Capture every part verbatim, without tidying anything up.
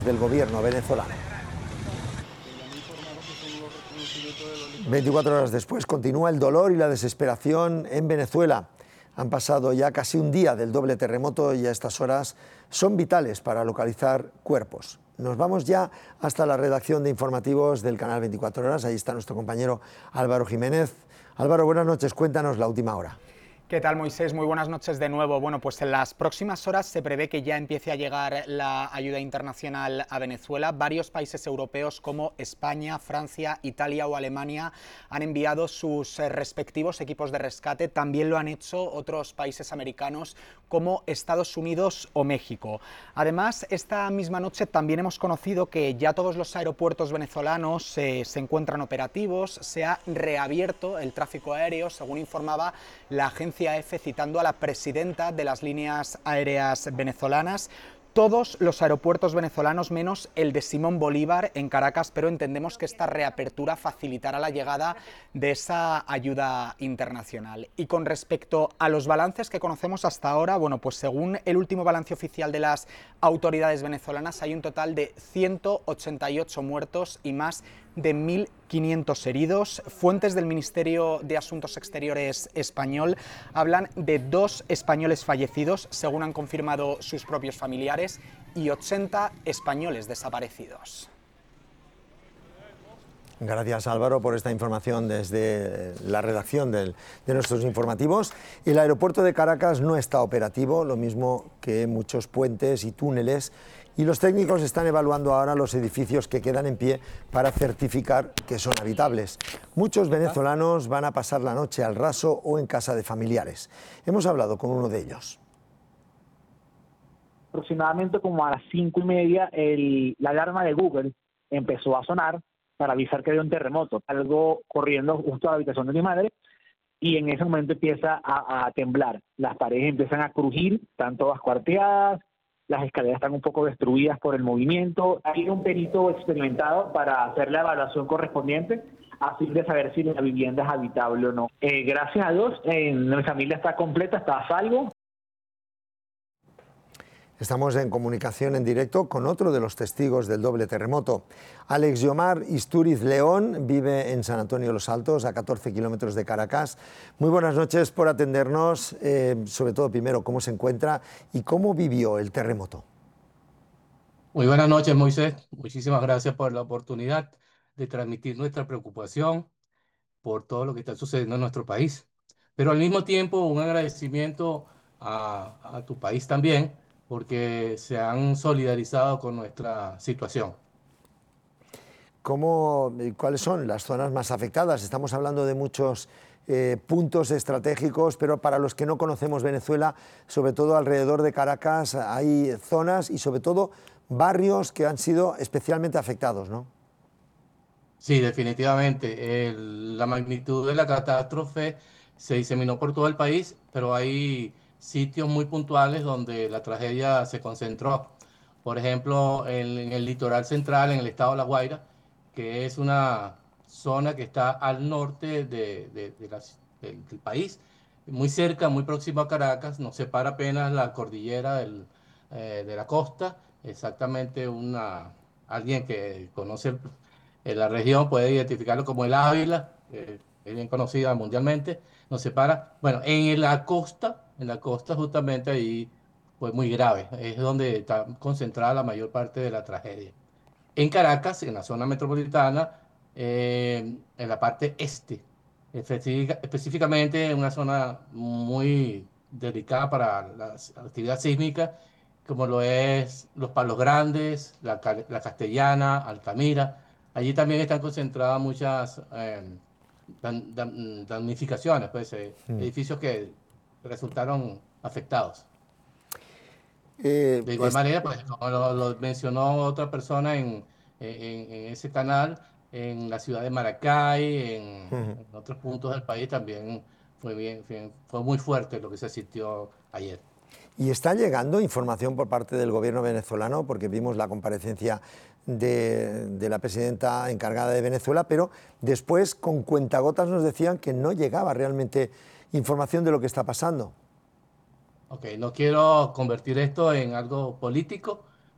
del gobierno venezolano. veinticuatro horas después continúa el dolor y la desesperación en Venezuela. Han pasado ya casi un día del doble terremoto y a estas horas son vitales para localizar cuerpos. Nos vamos ya hasta la redacción de informativos del canal veinticuatro horas. Ahí está nuestro compañero Álvaro Jiménez. Álvaro, buenas noches. Cuéntanos la última hora. ¿Qué tal, Moisés? Muy buenas noches de nuevo. Bueno, pues en las próximas horas se prevé que ya empiece a llegar la ayuda internacional a Venezuela. Varios países europeos como España, Francia, Italia o Alemania han enviado sus respectivos equipos de rescate. También lo han hecho otros países americanos como Estados Unidos o México. Además, esta misma noche también hemos conocido que ya todos los aeropuertos venezolanos eh, se encuentran operativos. Se ha reabierto el tráfico aéreo, según informaba la agencia A F, citando a la presidenta de las líneas aéreas venezolanas. Todos los aeropuertos venezolanos menos el de Simón Bolívar en Caracas, pero entendemos que esta reapertura facilitará la llegada de esa ayuda internacional. Y con respecto a los balances que conocemos hasta ahora, bueno, pues según el último balance oficial de las autoridades venezolanas hay un total de ciento ochenta y ocho muertos y más de mil quinientos heridos. Fuentes del Ministerio de Asuntos Exteriores español hablan de dos españoles fallecidos, según han confirmado sus propios familiares, y ochenta españoles desaparecidos. Gracias, Álvaro, por esta información desde la redacción del, de nuestros informativos. El aeropuerto de Caracas no está operativo, lo mismo que muchos puentes y túneles, y los técnicos están evaluando ahora los edificios que quedan en pie para certificar que son habitables. Muchos venezolanos van a pasar la noche al raso o en casa de familiares. Hemos hablado con uno de ellos. Aproximadamente como a las cinco y media, el, la alarma de Google empezó a sonar para avisar que había un terremoto. Algo corriendo justo a la habitación de mi madre y en ese momento empieza a, a temblar. Las paredes empiezan a crujir, están todas cuarteadas, las escaleras están un poco destruidas por el movimiento. Hay un perito experimentado para hacer la evaluación correspondiente a fin de saber si la vivienda es habitable o no. Eh, gracias a Dios, eh, mi familia está completa, está a salvo. Estamos en comunicación en directo con otro de los testigos del doble terremoto. Alex Yomar Istúriz León vive en San Antonio de los Altos, a catorce kilómetros de Caracas. Muy buenas noches por atendernos. Eh, sobre todo, primero, ¿cómo se encuentra y cómo vivió el terremoto? Muy buenas noches, Moisés. Muchísimas gracias por la oportunidad de transmitir nuestra preocupación por todo lo que está sucediendo en nuestro país. Pero al mismo tiempo, un agradecimiento a, a tu país también, porque se han solidarizado con nuestra situación. ¿Cómo, ¿Cuáles son las zonas más afectadas? Estamos hablando de muchos eh, puntos estratégicos, pero para los que no conocemos Venezuela, sobre todo alrededor de Caracas, hay zonas y sobre todo barrios que han sido especialmente afectados, ¿no? Sí, definitivamente. El- la magnitud de la catástrofe se diseminó por todo el país, pero hay sitios muy puntuales donde la tragedia se concentró. Por ejemplo, en, en el litoral central, en el estado de La Guaira, que es una zona que está al norte de, de- de la ci- del, del país, muy cerca, muy próximo a Caracas, nos separa apenas la cordillera del, eh, de la costa, exactamente una, alguien que conoce el- en la región puede identificarlo como el Ávila, eh, es bien conocida mundialmente, nos separa. Bueno, en la costa, en la costa justamente ahí fue muy grave, es donde está concentrada la mayor parte de la tragedia. En Caracas, en la zona metropolitana, eh, en la parte este, específica- específicamente en una zona muy dedicada para la actividad sísmica, como lo es Los Palos Grandes, la, Ca- la Castellana, Altamira. Allí también están concentradas muchas eh, dan- dan- damnificaciones, pues, eh, Mm. edificios que resultaron afectados. Eh, De igual es- manera, pues, como lo, lo mencionó otra persona en, en- en ese canal, en la ciudad de Maracay, en, en otros puntos del país también fue bien, fue, fue muy fuerte lo que se sintió ayer. Y está llegando información por parte del gobierno venezolano, porque vimos la comparecencia de, de la presidenta encargada de Venezuela, pero después con cuentagotas nos decían que no llegaba realmente información de lo que está pasando. Ok, no quiero convertir esto en algo político,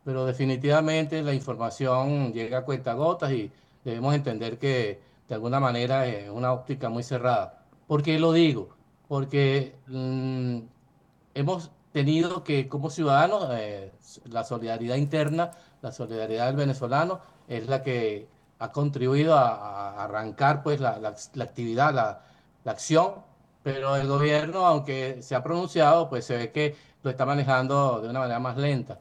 pero definitivamente la información llega a cuentagotas y debemos entender que de alguna manera es una óptica muy cerrada. ¿Por qué lo digo? Porque mmm, hemos tenido que, como ciudadanos, eh, la solidaridad interna, la solidaridad del venezolano es la que ha contribuido a, a arrancar pues, la, la, la actividad, la, la acción, pero el gobierno, aunque se ha pronunciado, pues se ve que lo está manejando de una manera más lenta.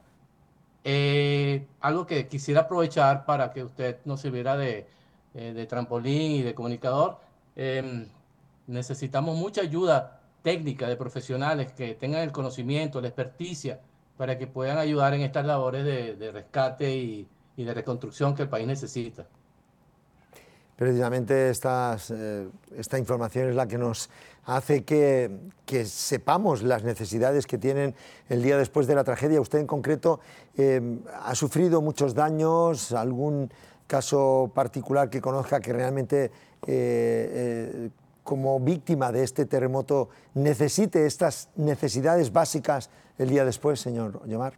Eh, algo que quisiera aprovechar para que usted nos sirviera de, eh, de trampolín y de comunicador. Eh, necesitamos mucha ayuda técnica de profesionales que tengan el conocimiento, la experticia, para que puedan ayudar en estas labores de, de rescate y, y de reconstrucción que el país necesita. Precisamente estas, eh, esta información es la que nos hace que, que sepamos las necesidades que tienen el día después de la tragedia. Usted en concreto eh, ha sufrido muchos daños, algún caso particular que conozca que realmente eh, eh, como víctima de este terremoto necesite estas necesidades básicas el día después, señor Yomar.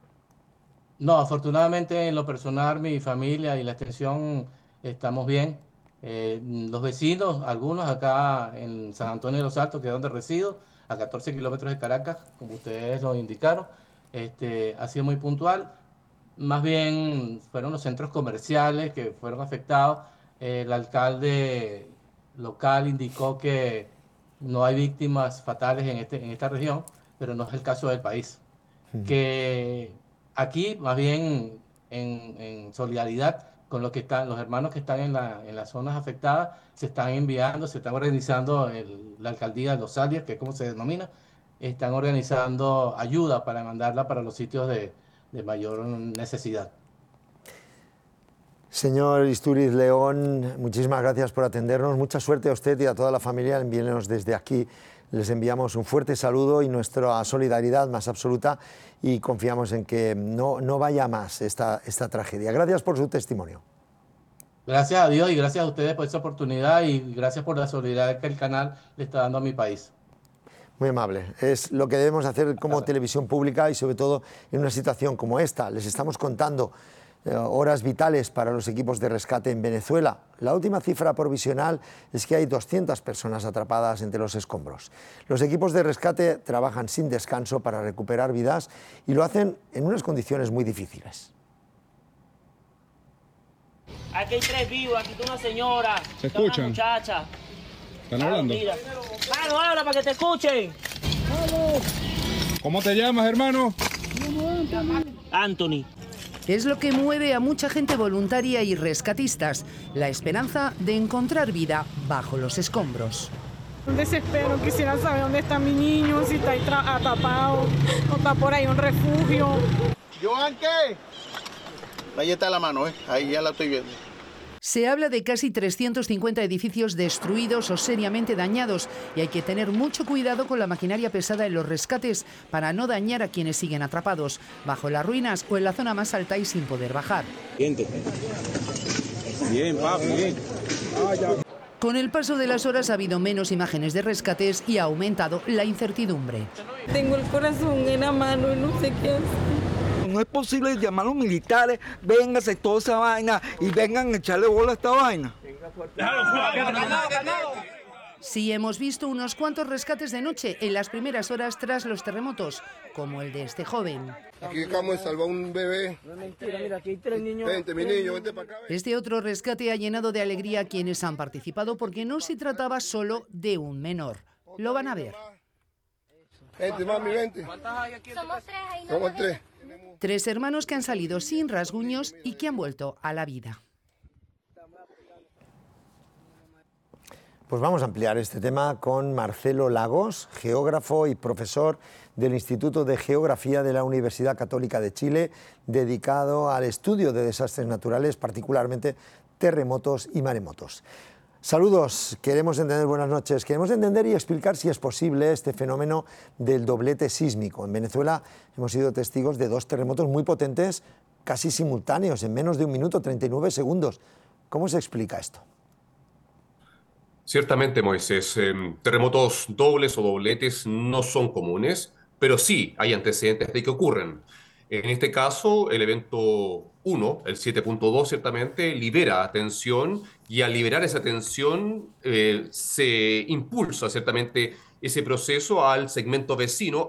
No, afortunadamente en lo personal, mi familia y la extensión estamos bien. Eh, los vecinos, algunos acá en San Antonio de los Altos, que es donde resido, a catorce kilómetros de Caracas, como ustedes lo indicaron, este, ha sido muy puntual. Más bien fueron los centros comerciales que fueron afectados. Eh, el alcalde local indicó que no hay víctimas fatales en, este, en esta región, pero no es el caso del país. Uh-huh. Que aquí, más bien en, en solidaridad con los, que están, los hermanos que están en, la, en las zonas afectadas, se están enviando, se están organizando el, la alcaldía de Los Alias, que es como se denomina, están organizando ayuda para mandarla para los sitios de, de mayor necesidad. Señor Istúriz León, muchísimas gracias por atendernos, mucha suerte a usted y a toda la familia, envíenos desde aquí, les enviamos un fuerte saludo y nuestra solidaridad más absoluta y confiamos en que no, no vaya más esta, esta tragedia. Gracias por su testimonio. Gracias a Dios y gracias a ustedes por esa oportunidad y gracias por la solidaridad que el canal le está dando a mi país. Muy amable. Es lo que debemos hacer como televisión pública y sobre todo en una situación como esta. Les estamos contando eh, horas vitales para los equipos de rescate en Venezuela. La última cifra provisional es que hay doscientas personas atrapadas entre los escombros. Los equipos de rescate trabajan sin descanso para recuperar vidas y lo hacen en unas condiciones muy difíciles. Aquí hay tres vivos, aquí está una señora, ¿se escuchan? Una muchacha. ¿Están hablando? Mano, habla para que te escuchen. ¿Cómo te llamas, hermano? Anthony. Es lo que mueve a mucha gente voluntaria y rescatistas, la esperanza de encontrar vida bajo los escombros. Un desespero, quisiera saber dónde está mi niño, si está ahí atrapado, o está por ahí un refugio. ¿Joan qué? Ahí está la mano, ¿eh? Ahí ya la estoy viendo. Se habla de casi trescientos cincuenta edificios destruidos o seriamente dañados y hay que tener mucho cuidado con la maquinaria pesada en los rescates para no dañar a quienes siguen atrapados, bajo las ruinas o en la zona más alta y sin poder bajar. Bien, bien, papi, bien. Con el paso de las horas ha habido menos imágenes de rescates y ha aumentado la incertidumbre. Tengo el corazón en la mano y no sé qué hacer. No es posible llamar a los militares, vénganse toda esa vaina y vengan a echarle bola a esta vaina. Sí, hemos visto unos cuantos rescates de noche en las primeras horas tras los terremotos, como el de este joven. Aquí acabamos de salvar un bebé. No es mentira, mira, aquí hay tres niños. Vente, mi niño, vente para acá. Este otro rescate ha llenado de alegría a quienes han participado porque no se trataba solo de un menor. Lo van a ver. Vente, mami, vente. Somos tres ahí. Somos tres. Tres hermanos que han salido sin rasguños y que han vuelto a la vida. Pues vamos a ampliar este tema con Marcelo Lagos, geógrafo y profesor del Instituto de Geografía de la Universidad Católica de Chile, dedicado al estudio de desastres naturales, particularmente terremotos y maremotos. Saludos, queremos entender, buenas noches, queremos entender y explicar si es posible este fenómeno del doblete sísmico. En Venezuela hemos sido testigos de dos terremotos muy potentes, casi simultáneos, en menos de un minuto, treinta y nueve segundos. ¿Cómo se explica esto? Ciertamente, Moisés, eh, terremotos dobles o dobletes no son comunes, pero sí hay antecedentes de que ocurren. En este caso, el evento uno, el siete punto dos, ciertamente libera tensión, y al liberar esa tensión eh, se impulsa ciertamente ese proceso al segmento vecino,